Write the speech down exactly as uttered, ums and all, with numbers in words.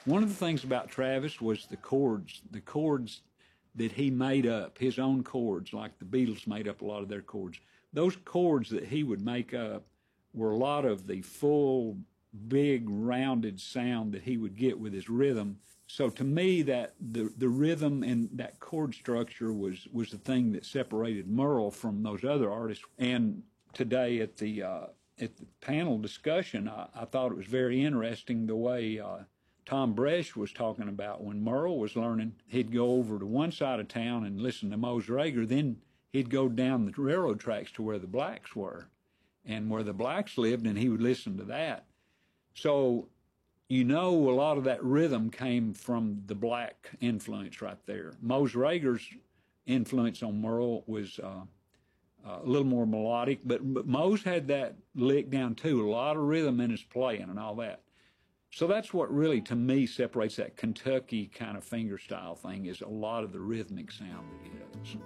One of the things about Travis was the chords, the chords that he made up, his own chords, like the Beatles made up a lot of their chords. Those chords that he would make up were a lot of the full, big, rounded sound that he would get with his rhythm. So to me, that the, the rhythm and that chord structure was, was the thing that separated Merle from those other artists. And today at the uh, at the panel discussion, I, I thought it was very interesting the way uh, Tom Bresch was talking about when Merle was learning. He'd go over to one side of town and listen to Mose Rager, then he'd go down the railroad tracks to where the blacks were and where the blacks lived, and he would listen to that. So, you know, a lot of that rhythm came from the black influence right there. Mose Rager's influence on Merle was uh, uh, a little more melodic, but, but Mose had that lick down too, a lot of rhythm in his playing and all that. So that's what really, to me, separates that Kentucky kind of fingerstyle thing, is a lot of the rhythmic sound that he does.